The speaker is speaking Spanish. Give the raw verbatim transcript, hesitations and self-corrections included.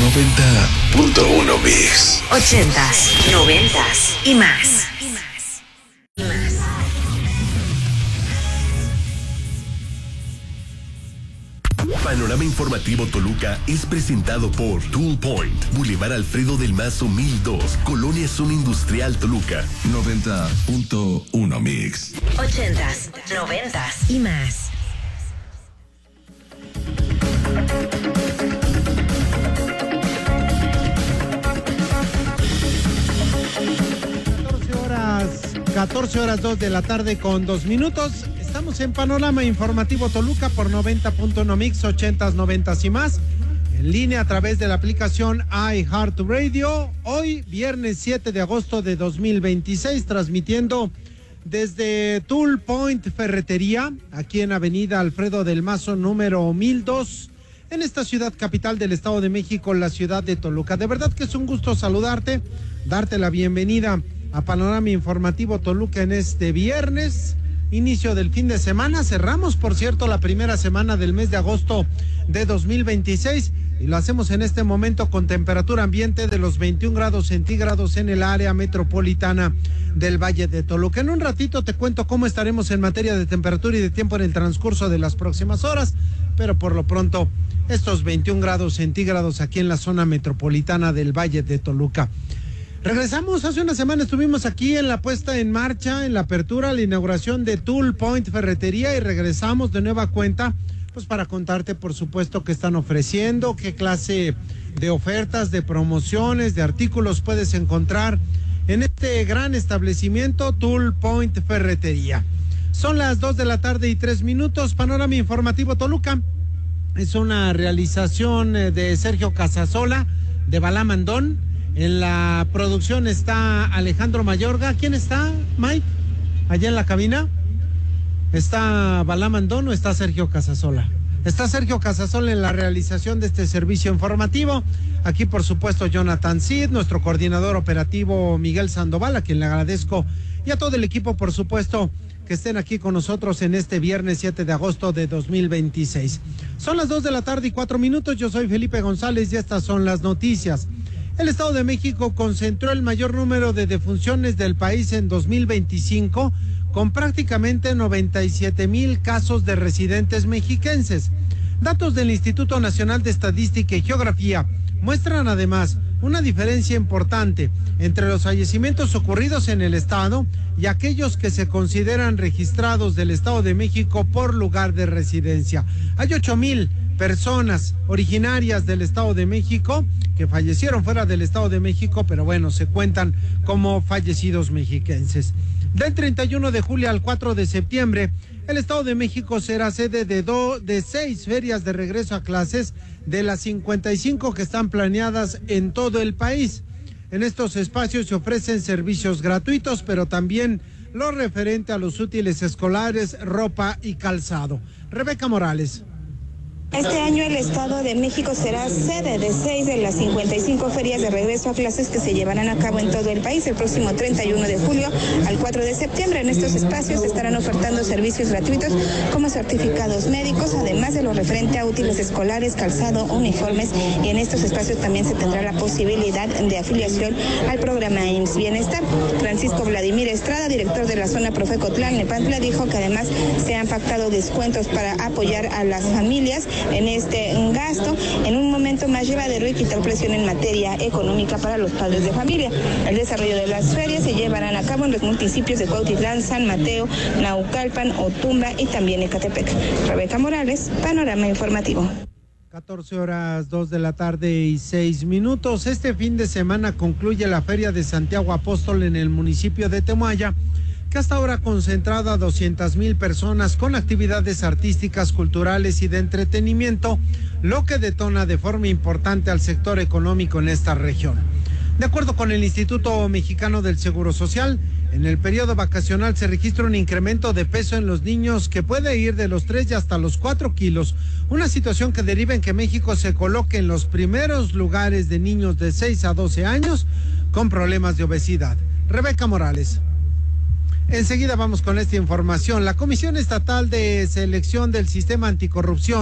noventa punto uno Mix. Ochentas, noventas y más. Panorama Informativo Toluca es presentado por Tool Point, Boulevard Alfredo del Mazo mil dos, Colonia Zona Industrial Toluca. noventa punto uno Mix. Ochentas, noventas y más. catorce horas dos de la tarde con dos minutos. Estamos en Panorama Informativo Toluca por noventa punto uno Mix, ochentas, noventas y más. En línea a través de la aplicación iHeartRadio. Hoy, viernes siete de agosto de dos mil veintiséis, transmitiendo desde Tool Point Ferretería, aquí en Avenida Alfredo del Mazo, número mil dos, en esta ciudad capital del Estado de México, la ciudad de Toluca. De verdad que es un gusto saludarte, darte la bienvenida a Panorama Informativo Toluca en este viernes, inicio del fin de semana. Cerramos, por cierto, la primera semana del mes de agosto de dos mil veintiséis y lo hacemos en este momento con temperatura ambiente de los veintiún grados centígrados en el área metropolitana del Valle de Toluca. En un ratito te cuento cómo estaremos en materia de temperatura y de tiempo en el transcurso de las próximas horas, pero por lo pronto estos veintiún grados centígrados aquí en la zona metropolitana del Valle de Toluca. Regresamos, hace una semana estuvimos aquí en la puesta en marcha, en la apertura, la inauguración de Tool Point Ferretería, y regresamos de nueva cuenta, pues para contarte, por supuesto, qué están ofreciendo, qué clase de ofertas, de promociones, de artículos puedes encontrar en este gran establecimiento Tool Point Ferretería. Son las dos de la tarde y tres minutos, Panorama Informativo Toluca. Es una realización de Sergio Casasola, de Balamandón. En la producción está Alejandro Mayorga. ¿Quién está, Mike? Allá en la cabina. ¿Está Balamandón o está Sergio Casasola? Está Sergio Casasola en la realización de este servicio informativo. Aquí, por supuesto, Jonathan Cid, nuestro coordinador operativo Miguel Sandoval, a quien le agradezco, y a todo el equipo, por supuesto, que estén aquí con nosotros en este viernes siete de agosto de dos mil veintiséis. Son las dos de la tarde y cuatro minutos. Yo soy Felipe González y estas son las noticias. El Estado de México concentró el mayor número de defunciones del país en dos mil veinticinco, con prácticamente noventa y siete mil casos de residentes mexiquenses. Datos del Instituto Nacional de Estadística y Geografía muestran además una diferencia importante entre los fallecimientos ocurridos en el estado y aquellos que se consideran registrados del Estado de México por lugar de residencia. Hay ocho mil personas originarias del Estado de México que fallecieron fuera del Estado de México, pero bueno, se cuentan como fallecidos mexiquenses. Del treinta y uno de julio al cuatro de septiembre, el Estado de México será sede de, do, de seis ferias de regreso a clases de las cincuenta y cinco que están planeadas en todo el país. En estos espacios se ofrecen servicios gratuitos, pero también lo referente a los útiles escolares, ropa y calzado. Rebeca Morales. Este año el Estado de México será sede de seis de las cincuenta y cinco ferias de regreso a clases que se llevarán a cabo en todo el país el próximo treinta y uno de julio al cuatro de septiembre. En estos espacios se estarán ofertando servicios gratuitos como certificados médicos, además de lo referente a útiles escolares, calzado, uniformes, y en estos espacios también se tendrá la posibilidad de afiliación al programa I M S S Bienestar. Francisco Vladimir Estrada, director de la zona Profecotlán, Nepantla, dijo que además se han pactado descuentos para apoyar a las familias en este gasto, en un momento más llevadero y quitar presión en materia económica para los padres de familia. El desarrollo de las ferias se llevarán a cabo en los municipios de Cuautitlán, San Mateo, Naucalpan, Otumba y también Ecatepec. Rebeca Morales, Panorama Informativo. catorce horas dos de la tarde y seis minutos. Este fin de semana concluye la Feria de Santiago Apóstol en el municipio de Temoaya, que hasta ahora ha concentrado a doscientas mil personas con actividades artísticas, culturales y de entretenimiento, lo que detona de forma importante al sector económico en esta región. De acuerdo con el Instituto Mexicano del Seguro Social, en el periodo vacacional se registra un incremento de peso en los niños que puede ir de los tres y hasta los cuatro kilos, una situación que deriva en que México se coloque en los primeros lugares de niños de seis a doce años con problemas de obesidad. Rebeca Morales. Enseguida vamos con esta información. La Comisión Estatal de Selección del Sistema Anticorrupción